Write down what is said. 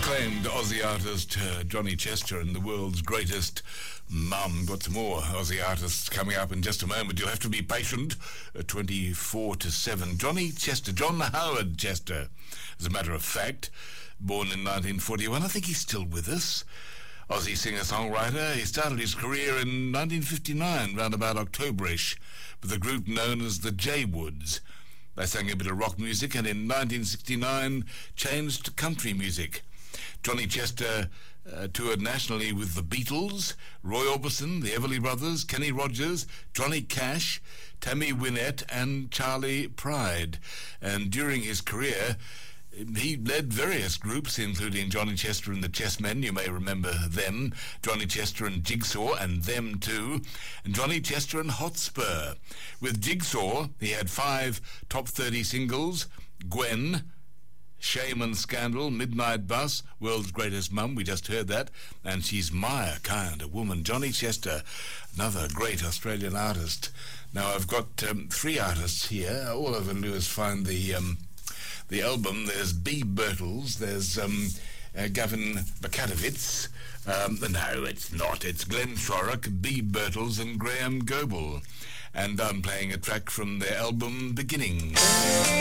Acclaimed Aussie artist Johnny Chester and the world's greatest mum. Got some more Aussie artists coming up in just a moment. You'll have to be patient. 24-7. Johnny Chester, John Howard Chester, as a matter of fact, born in 1941. I think he's still with us. Aussie singer-songwriter. He started his career in 1959, round about Octoberish, with a group known as the J-Woods. They sang a bit of rock music and in 1969 changed to country music. Johnny Chester toured nationally with the Beatles, Roy Orbison, the Everly Brothers, Kenny Rogers, Johnny Cash, Tammy Wynette and Charlie Pride. And during his career, he led various groups, including Johnny Chester and the Chessmen, you may remember them, Johnny Chester and Jigsaw and Them Too, and Johnny Chester and Hotspur. With Jigsaw, he had 5 top 30 singles: Gwen, Shame and Scandal, Midnight Bus, World's Greatest Mum, we just heard that, and She's My Kind of Woman. Johnny Chester, another great Australian artist. Now, I've got 3 artists here. All I've got to do is find the album. There's B. Birtles, there's Gavin Bakatovitz. No, it's not. It's Glenn Shorrock, B. Birtles and Graham Goebel. And I'm playing a track from their album Beginnings.